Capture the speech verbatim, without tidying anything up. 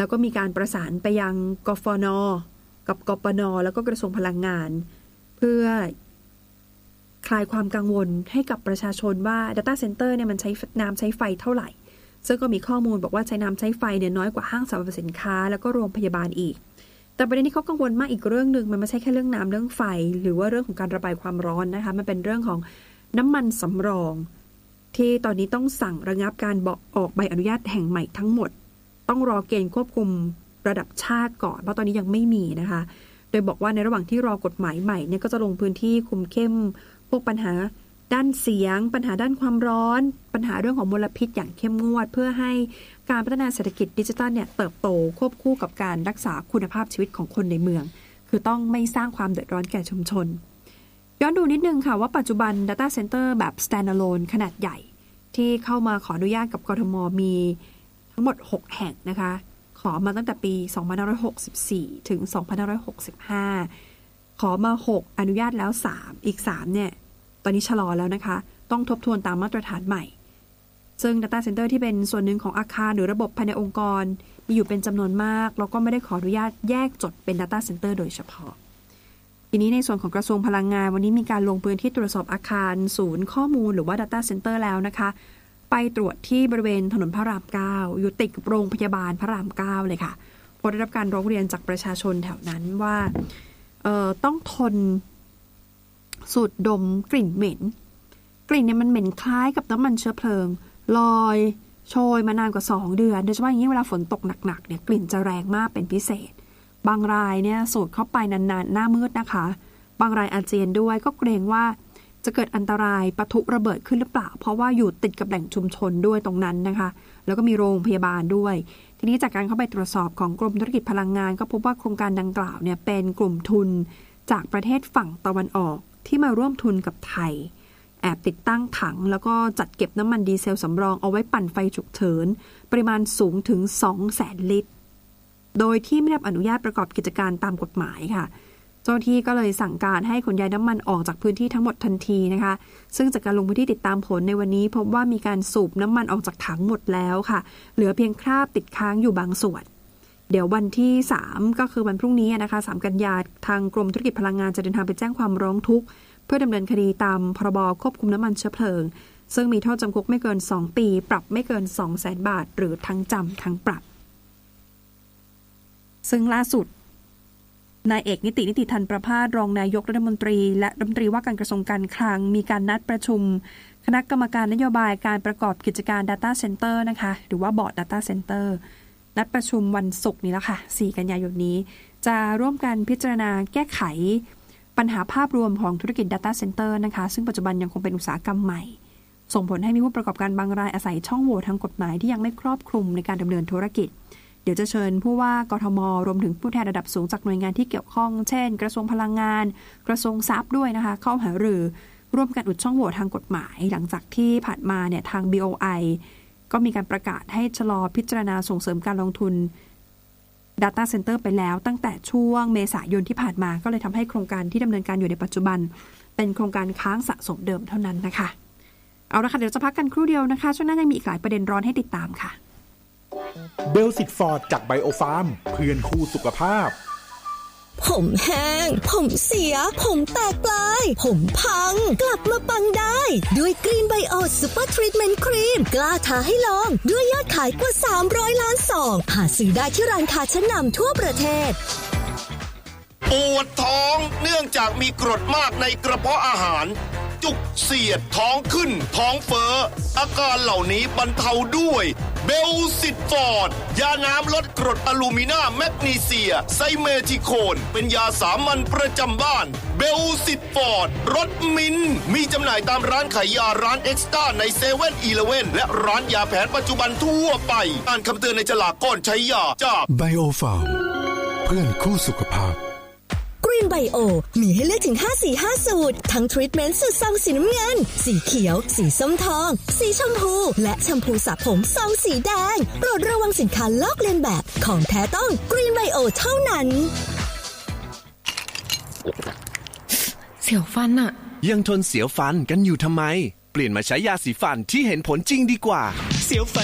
แล้วก็มีการประสานไปยังกฟน.กับกปน.แล้วก็กระทรวงพลังงานเพื่อคลายความกังวลให้กับประชาชนว่า Data Center เนี่ยมันใช้น้ำใช้ไฟเท่าไหร่ซึ่งก็มีข้อมูลบอกว่าใช้น้ำใช้ไฟเนี่ยน้อยกว่าห้างสรรพสินค้าแล้วก็โรงพยาบาลอีกแต่ประเด็นที่เขากังวลมากอีกเรื่องนึงมันไม่ใช่แค่เรื่องน้ำเรื่องไฟหรือว่าเรื่องของการระบายความร้อนนะคะมันเป็นเรื่องของน้ำมันสำรองที่ตอนนี้ต้องสั่งระงับการออกใบอนุญาตแห่งใหม่ทั้งหมดต้องรอเกณฑ์ควบคุมระดับชาติก่อนเพราะตอนนี้ยังไม่มีนะคะโดยบอกว่าในระหว่างที่รอกฎหมายใหม่เนี่ยก็จะลงพื้นที่คุมเข้มพวกปัญหาด้านเสียงปัญหาด้านความร้อนปัญหาเรื่องของมลพิษอย่างเข้มงวดเพื่อให้การพัฒนาเศรษฐกิจดิจิทัลเนี่ยเติบโตควบคู่กับการรักษาคุณภาพชีวิตของคนในเมืองคือต้องไม่สร้างความเดือดร้อนแก่ชุมชนย้อนดูนิดนึงค่ะว่าปัจจุบัน Data Center แบบ Standalone ขนาดใหญ่ที่เข้ามาขออนุญาตกับกทม.มีทั้งหมดหกแห่งนะคะขอมาตั้งแต่ปีสองพันห้าร้อยหกสิบสี่ถึงสองพันห้าร้อยหกสิบห้าขอมาหกอนุญาตแล้วสามอีกสามเนี่ยตอนนี้ชะลอแล้วนะคะต้องทบทวนตามมาตรฐานใหม่ซึ่ง Data Center ที่เป็นส่วนหนึ่งของอาคารหรือระบบภายในองค์กรมีอยู่เป็นจำนวนมากแล้วก็ไม่ได้ขออนุญาตแยกจดเป็น Data Center โดยเฉพาะทีนี้ในส่วนของกระทรวงพลังงานวันนี้มีการลงพื้นที่ตรวจสอบอาคารศูนย์ข้อมูลหรือว่า Data Center แล้วนะคะไปตรวจที่บริเวณถนนพระรามเก้าอยู่ติดกับโรงพยาบาลพระรามเก้าเลยค่ะเพราะได้รับการร้องเรียนจากประชาชนแถวนั้นว่าเอ่อต้องทนสูดดมกลิ่นเหม็นกลิ่นเนี่ยมันเหม็นคล้ายกับน้ำมันเชื้อเพลิงลอยโชยมานานกว่าสองเดือนโดยเฉพาะอย่างนี้เวลาฝนตกหนักๆเนี่ยกลิ่นจะแรงมากเป็นพิเศษบางรายเนี่ยสูดเข้าไปนานๆหน้ามืดนะคะบางรายอาเจียนด้วยก็เกรงว่าจะเกิดอันตรายปะทุระเบิดขึ้นหรือเปล่าเพราะว่าอยู่ติดกับแหล่งชุมชนด้วยตรงนั้นนะคะแล้วก็มีโรงพยาบาลด้วยทีนี้จากการเข้าไปตรวจสอบของกรมธุรกิจพลังงานก็พบว่าโครงการดังกล่าวเนี่ยเป็นกลุ่มทุนจากประเทศฝั่งตะวันออกที่มาร่วมทุนกับไทยแอบติดตั้งถังแล้วก็จัดเก็บน้ำมันดีเซลสำรองเอาไว้ปั่นไฟฉุกเฉินปริมาณสูงถึง สองแสน ลิตรโดยที่ไม่ได้รับอนุญาตประกอบกิจการตามกฎหมายค่ะเจ้าหน้าที่ก็เลยสั่งการให้ขนย้ายน้ำมันออกจากพื้นที่ทั้งหมดทันทีนะคะซึ่งจากการลงพื้นที่ติดตามผลในวันนี้พบว่ามีการสูบน้ำมันออกจากถังหมดแล้วค่ะเหลือเพียงคราบติดค้างอยู่บางส่วนเดี๋ยววันที่สามก็คือวันพรุ่งนี้นะคะสามกันยายนทางกรมธุรกิจพลังงานจะเดินทางไปแจ้งความร้องทุกข์เพื่อดำเนินคดีตามพรบควบคุมน้ำมันเชื้อเพลิงซึ่งมีโทษจำคุกไม่เกินสองปีปรับไม่เกิน สองแสน บาทหรือทั้งจำทั้งปรับซึ่งล่าสุดนายเอกนิตินิติธันประภาสรองนายกรัฐมนตรีและรัฐมนตรีว่าการกระทรวงการคลังมีการนัดประชุมคณะกรรมการนโยบายการประกอบกิจการ Data Center นะคะหรือว่าบอร์ด Data Center นัดประชุมวันศุกร์นี้แล้วค่ะสี่กันยายนนี้จะร่วมกันพิจารณาแก้ไขปัญหาภาพรวมของธุรกิจ Data Center นะคะซึ่งปัจจุบันยังคงเป็นอุตสาหกรรมใหม่ส่งผลให้มีผู้ประกอบการบางรายอาศัยช่องโหว่ทางกฎหมายที่ยังไม่ครอบคลุมในการดำเนินธุรกิจเดี๋ยวจะเชิญผู้ว่ากทม.รวมถึงผู้แทนระดับสูงจากหน่วยงานที่เกี่ยวข้องเช่นกระทรวงพลังงานกระทรวงทรัพย์ด้วยนะคะเข้าหารือร่วมกันอุดช่องโหว่ทางกฎหมายหลังจากที่ผ่านมาเนี่ยทาง บี โอ ไอ ก็มีการประกาศให้ชะลอพิจารณาส่งเสริมการลงทุน Data Center ไปแล้วตั้งแต่ช่วงเมษายนที่ผ่านมาก็เลยทำให้โครงการที่ดำเนินการอยู่ในปัจจุบันเป็นโครงการค้างสะสมเดิมเท่านั้นนะคะเอาละค่ะเดี๋ยวจะพักกันครู่เดียวนะคะช่วงหน้ายังมีอีกหลายประเด็นร้อนให้ติดตามค่ะเบลสิตฟอร์ดจากไบโอฟาร์มเพื่อนคู่สุขภาพผมแห้งผมเสียผมแตกปลายผมพังกลับมาปังได้ด้วยกรีนไบโอซูเปอร์ทรีทเมนต์ครีมกล้าท้าให้ลองด้วยยอดขายกว่าสามร้อยล้านซองหาซื้อได้ที่ร้านค้าชั้นนำทั่วประเทศปวดท้องเนื่องจากมีกรดมากในกระเพาะอาหารจุกเสียดท้องขึ้นท้องเฟ้ออาการเหล่านี้บรรเทาด้วยเบลซิตฟอร์ดยาน้ำลดกรดอะลูมิเนียมแมกนีเซียไซเมทิโคนเป็นยาสามัญประจำบ้านเบลซิตฟอร์ดรสมิ้นมีจำหน่ายตามร้านขายยาร้านเอ็กซ์ต้าในเซเว่นอีเลฟเว่นและร้านยาแผนปัจจุบันทั่วไปอ่านคำเตือนในฉลากก่อนใช้ยาจากไบโอฟาร์มเพื่อนคู่สุขภาพกรีนไบโอมีให้เลือกถึงห้าสีห้าสูตรทั้งทรีทเมนต์สูตรซองสีน้ำเงินสีเขียวสีส้มทองสีชมพูและแชมพูสระผมซองสีแดงโปรดระวังสินค้าลอกเลียนแบบของแท้ต้องกรีนไบโอเท่านั้นเสียวฟันอะยังทนเสียวฟันกันอยู่ทำไมเปลี่ยนมาใช้ยาสีฟันที่เห็นผลจริงดีกว่าเสียวฟัน